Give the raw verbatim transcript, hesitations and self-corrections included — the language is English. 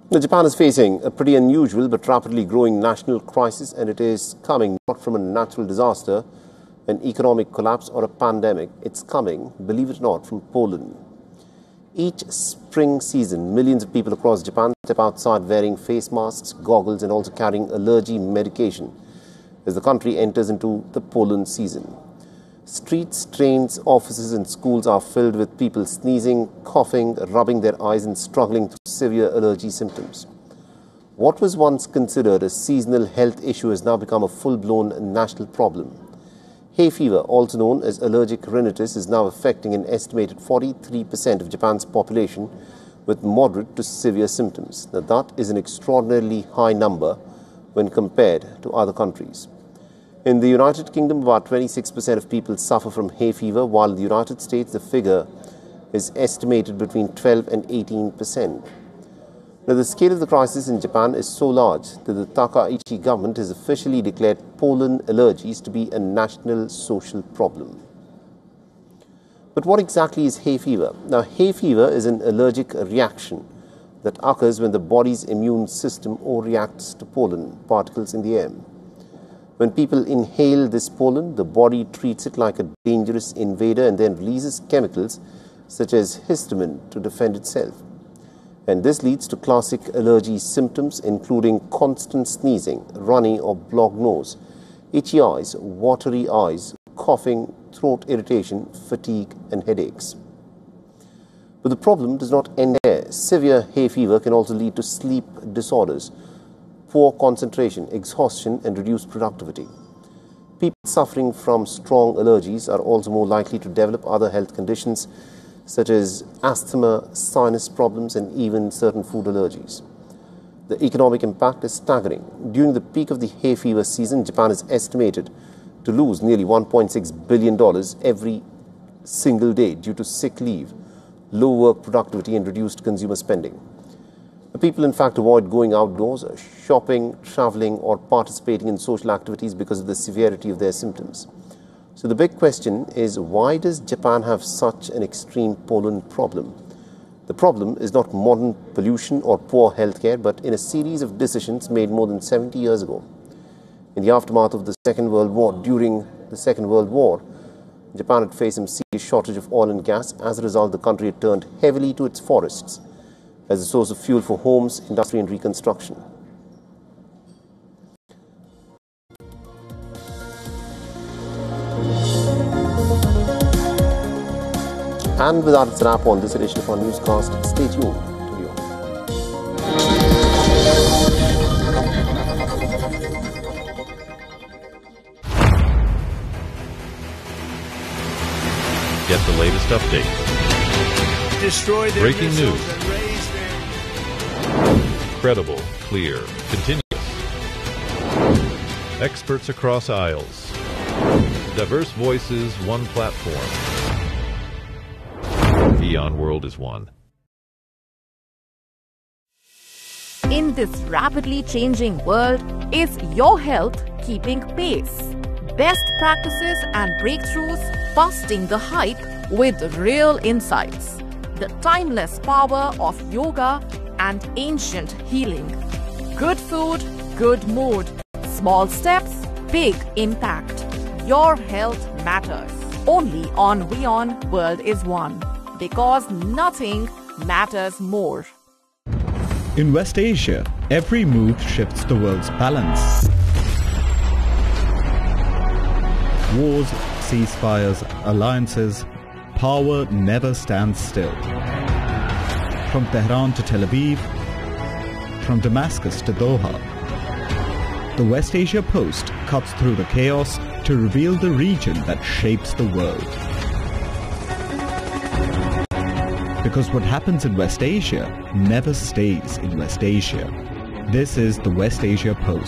Now, Japan is facing a pretty unusual but rapidly growing national crisis, and it is coming not from a natural disaster, an economic collapse or a pandemic. It's coming, believe it or not, from pollen. Each spring season, millions of people across Japan step outside wearing face masks, goggles and also carrying allergy medication as the country enters into the pollen season. Streets, trains, offices and schools are filled with people sneezing, coughing, rubbing their eyes and struggling through severe allergy symptoms. What was once considered a seasonal health issue has now become a full-blown national problem. Hay fever, also known as allergic rhinitis, is now affecting an estimated forty-three percent of Japan's population with moderate to severe symptoms. Now, that is an extraordinarily high number when compared to other countries. In the United Kingdom, about twenty-six percent of people suffer from hay fever, while in the United States, the figure is estimated between twelve and eighteen percent. Now, the scale of the crisis in Japan is so large that the Takaichi government has officially declared pollen allergies to be a national social problem. But what exactly is hay fever? Now, hay fever is an allergic reaction that occurs when the body's immune system overreacts to pollen particles in the air. When people inhale this pollen, the body treats it like a dangerous invader and then releases chemicals such as histamine to defend itself. And this leads to classic allergy symptoms including constant sneezing, runny or blocked nose, itchy eyes, watery eyes, coughing, throat irritation, fatigue and headaches. But the problem does not end there. Severe hay fever can also lead to sleep disorders, poor concentration, exhaustion and reduced productivity. People suffering from strong allergies are also more likely to develop other health conditions such as asthma, sinus problems and even certain food allergies. The economic impact is staggering. During the peak of the hay fever season, Japan is estimated to lose nearly one point six billion dollars every single day due to sick leave, low work productivity and reduced consumer spending. The people, in fact, avoid going outdoors, shopping, traveling or participating in social activities because of the severity of their symptoms. So the big question is, why does Japan have such an extreme pollen problem? The problem is not modern pollution or poor healthcare, but in a series of decisions made more than seventy years ago. In the aftermath of the Second World War, during the Second World War, Japan had faced some serious shortage of oil and gas. As a result, the country had turned heavily to its forests as a source of fuel for homes, industry and reconstruction. And with that, it's a wrap on this edition of our newscast. Stay tuned to you. Get the latest updates. Destroy their Breaking missiles news. and raise their... Credible, clear, continuous. Experts across aisles. Diverse voices, one platform. Aeon World is one. In this rapidly changing world, is your health keeping pace? Best practices and breakthroughs busting the hype with real insights. The timeless power of yoga and ancient healing. Good food, good mood. Small steps, big impact. Your health matters. Only on Aeon World is One. Because nothing matters more. In West Asia, every move shifts the world's balance. Wars, ceasefires, alliances, power never stands still. From Tehran to Tel Aviv, from Damascus to Doha, the West Asia Post cuts through the chaos to reveal the region that shapes the world. Because what happens in West Asia never stays in West Asia. This is the West Asia Post.